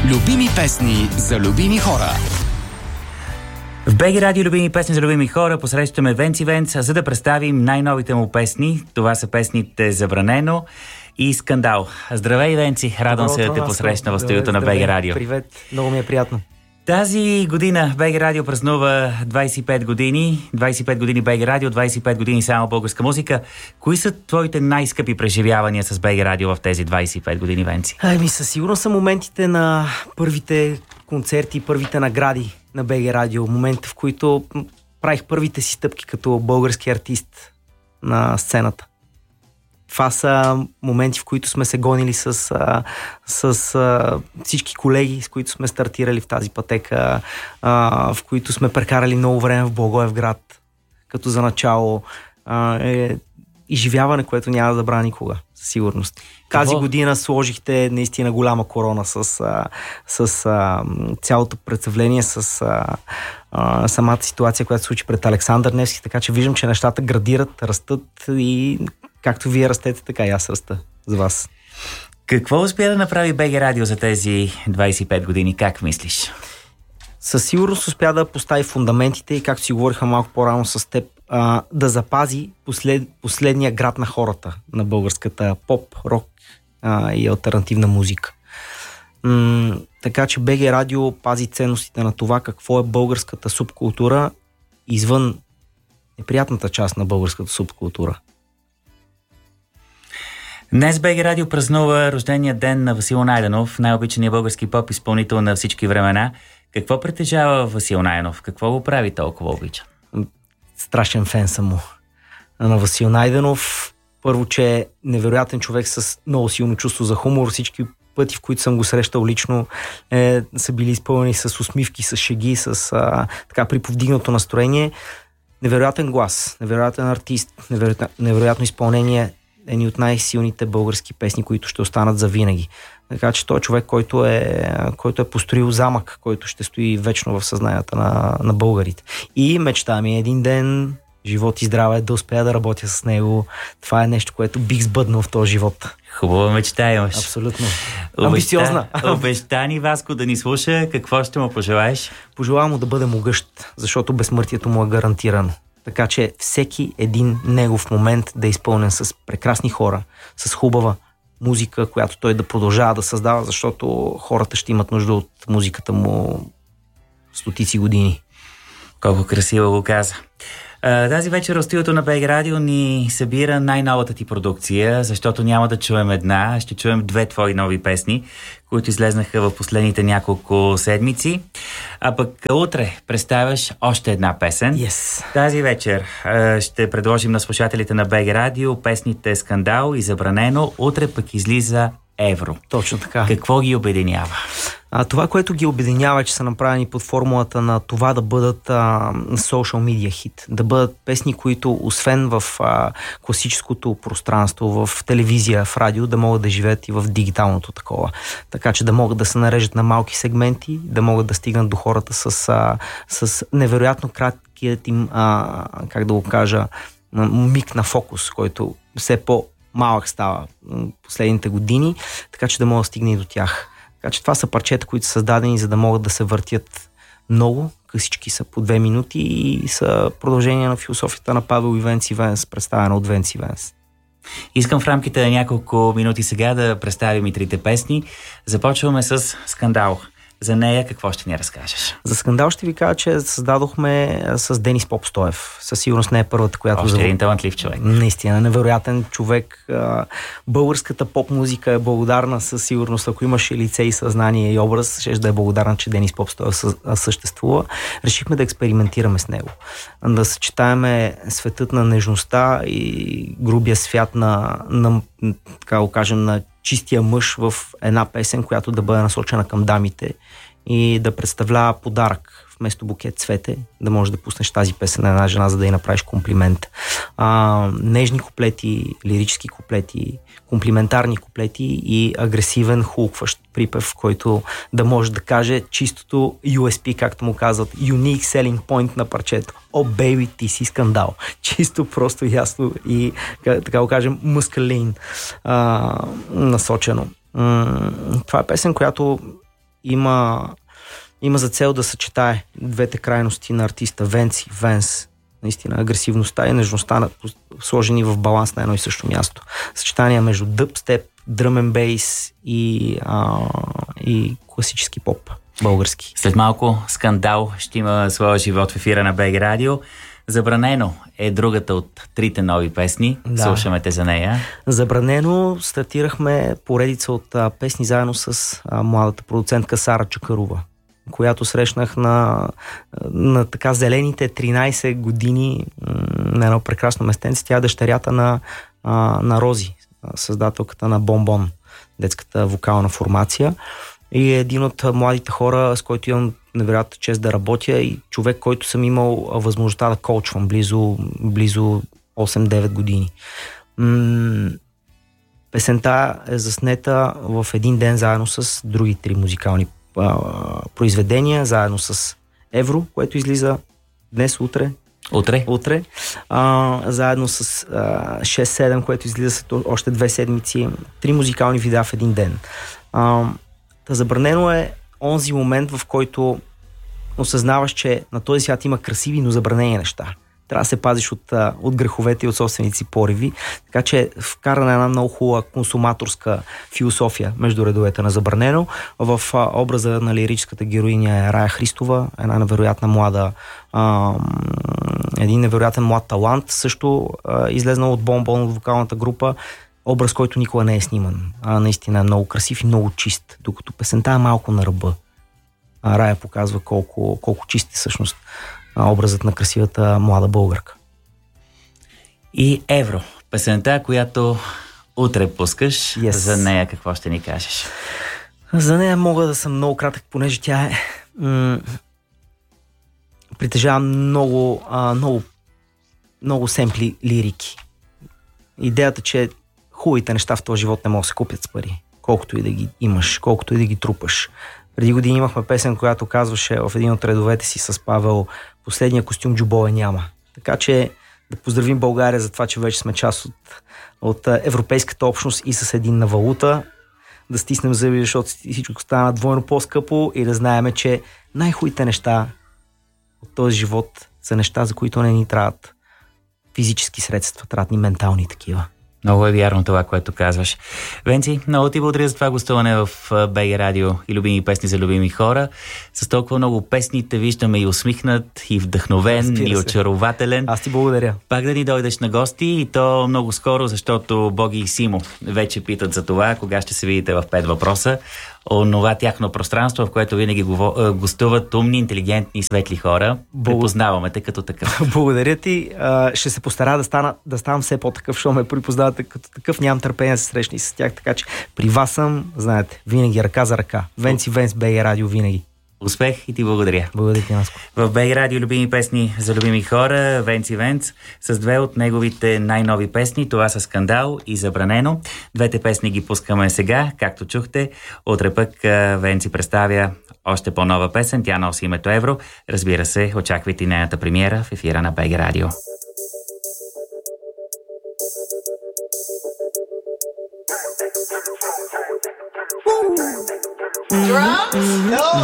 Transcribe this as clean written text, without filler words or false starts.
Любими песни за любими хора. В БГ Радио любими песни за любими хора посрещаме Венци Венц, за да представим най-новите му песни. Това са песните Забранено и Скандал. Здравей, Венци! Радвам се да те посрещна в студиото на БГ Радио. Привет! Много ми е приятно. Тази година БГ Радио празнува 25 години. 25 години БГ Радио, 25 години само българска музика. Кои са твоите най-скъпи преживявания с БГ Радио в тези 25 години, Венци? Със сигурно са моментите на първите концерти, първите награди на БГ Радио. Моментите, в които правих първите си стъпки като български артист на сцената. Това са моменти, в които сме се гонили с всички колеги, с които сме стартирали в тази пътека, в които сме прекарали много време в Благоевград, като за начало. Изживяване, което няма да забравя никога, със сигурност. Тази година сложихте наистина голяма корона с цялото представление, с самата ситуация, която се случи пред Александър Невски, така че виждам, че нещата градират, растат и както вие растете, така и аз раста за вас. Какво успя да направи БГ Радио за тези 25 години? Как мислиш? Със сигурност успя да постави фундаментите и, както си говориха малко по-рано с теб, да запази последния град на хората на българската поп, рок и алтернативна музика. Така че БГ Радио пази ценностите на това какво е българската субкултура извън неприятната част на българската субкултура. Днес БГ Радио празнува рождения ден на Васил Найденов, най-обичаният български поп изпълнител на всички времена. Какво притежава Васил Найденов? Какво го прави толкова обичан? Страшен фен съм му. На Васил Найденов, първо, че е невероятен човек с много силно чувство за хумор. Всички пъти, в които съм го срещал лично, са били изпълнени с усмивки, с шеги, с така приповдигнато настроение. Невероятен глас, невероятен артист, невероятно изпълнение. Едни от най-силните български песни, които ще останат за винаги. Така че той е човек, който е построил замък, който ще стои вечно в съзнанията на българите. И мечта ми е един ден, живот и здраве, да успея да работя с него. Това е нещо, което бих сбъднал в този живот. Хубава мечта имаш. Абсолютно. Амбициозна. Обеща ни Васко да ни слуша. Какво ще му пожелаеш? Пожелавам му да бъде могъщ, защото безсмъртието му е гарантирано. Така че всеки един негов момент да е изпълнен с прекрасни хора, с хубава музика, която той да продължава да създава, защото хората ще имат нужда от музиката му стотици години. Колко красиво го каза. Тази вечер в студиото на БГ Радио ни събира най-новата ти продукция, защото няма да чуем една, ще чуем две твои нови песни, които излезнаха в последните няколко седмици. А пък утре представяш още една песен. Yes. Тази вечер ще предложим на слушателите на БГ Радио песните Скандал и Забранено. Утре пък излиза Евро. Точно така. Какво ги обединява? Това, което ги обединява, е, че са направени под формулата на това да бъдат social media хит. Да бъдат песни, които освен в класическото пространство, в телевизия, в радио, да могат да живеят и в дигиталното такова. Така че да могат да се нарежат на малки сегменти, да могат да стигнат до хората с невероятно краткият им, как да го кажа, миг на фокус, който все по-малък става последните години, така че да могат да стигне и до тях. Така че това са парчета, които са създадени, за да могат да се въртят много. Всички са по 2 минути и са продължение на философията на Павел и Венци Венс, представена от Венци Венс. Искам в рамките на няколко минути сега да представим и трите песни. Започваме с Скандал. За нея какво ще ни разкажеш? За Скандал ще ви кажа, че създадохме с Денис Попстоев. Със сигурност не е първата, която... Още един талантлив човек. Наистина, невероятен човек. Българската поп-музика е благодарна със сигурност. Ако имаше лице и съзнание и образ, ще да е благодарна, че Денис Попстоев съществува. Решихме да експериментираме с него. Да съчетаеме светът на нежността и грубия свят на така го кажем, на чистия мъж в една песен, която да бъде насочена към дамите и да представлява подарък вместо букет цвете, да можеш да пуснеш тази песен на една жена, за да й направиш комплимент. Нежни куплети, лирически куплети, комплиментарни куплети и агресивен хулкващ припев, който да може да каже чистото USP, както му казват, unique selling point на парчето. О, бейби, ти си Скандал. Чисто, просто, ясно и, така го кажем, мускалин насочено. Това е песен, която има за цел да съчетае двете крайности на артиста Венци, Венс. Наистина агресивността и нежността сложени в баланс на едно и също място. Съчетание между дъбстеп, дръмен бейс и класически поп, български. След малко Скандал ще има своя живот в ефира на БГ Радио. Забранено е другата от трите нови песни. Да. Слушаме те за нея. Забранено стартирахме поредица от песни заедно с младата продуцентка Сара Чакарова, която срещнах на така зелените 13 години на едно прекрасно местенце. Тя е дъщерята на Рози, създателката на Бомбон, детската вокална формация. И е един от младите хора, с който имам невероятна чест да работя, и човек, който съм имал възможността да коучвам близо 8-9 години. Песента е заснета в един ден заедно с други три музикални произведения, заедно с Евро, което излиза днес, утре. Заедно с 6-7, което излиза след още 2 седмици. 3 музикални видеа в един ден. Забранено е онзи момент, в който осъзнаваш, че на този свят има красиви, но забранени неща. Трябва да се пазиш от греховете и от собствените си пориви. Така че вкарана една много хубава консуматорска философия между редовете на Забранено. В образа на лирическата героиня е Рая Христова, една невероятна млада, един невероятен млад талант, също излезнал от Бомбон, от вокалната група. Образ, който никога не е сниман. Наистина е много красив и много чист, докато песента е малко на ръба. Рая показва колко чист е всъщност образът на красивата млада българка. И Евро, песента, която утре пускаш. Yes. За нея какво ще ни кажеш? За нея мога да съм много кратък, понеже тя е притежава много семпли лирики. Идеята, че хубавите неща в този живот не могат да се купят с пари. Колкото и да ги имаш, колкото и да ги трупаш. Преди години имахме песен, която казваше в един от редовете си с Павел: последния костюм джобове няма. Така че да поздравим България за това, че вече сме част от европейската общност и с единна валута. Да стиснем зъби, защото всичко стана двойно по-скъпо, и да знаем, че най-хубавите неща от този живот са неща, за които не ни трябват физически средства, трябват ни ментални такива. Много е вярно това, което казваш. Венци, много ти благодаря за това гостуване в БГ Радио и любими песни за любими хора. С толкова много песни те виждаме и усмихнат, и вдъхновен, и очарователен. Аз ти благодаря. Пак да ни дойдеш на гости, и то много скоро, защото Боги и Симо вече питат за това, кога ще се видите в 5 въпроса. Онова тяхно пространство, в което винаги гостуват умни, интелигентни, светли хора. Припознаваме те като такъв. Благодаря ти. Ще се постара да ставам все по-такъв, защото ме припознавате като такъв. Нямам търпение да се срещна и с тях, така че при вас съм, знаете, винаги ръка за ръка. Венци Венс, БГ Радио винаги. Успех и ти благодаря. Благодаря ти, Наско. В БГ Радио любими песни за любими хора, Венци Венц с 2 от неговите най-нови песни. Това са Скандал и Забранено. 2 песни ги пускаме сега, както чухте. Утре пък Венци представя още по-нова песен. Тя носи името Евро. Разбира се, очаквайте и нейната премиера в ефира на БГ Радио. Drums? No.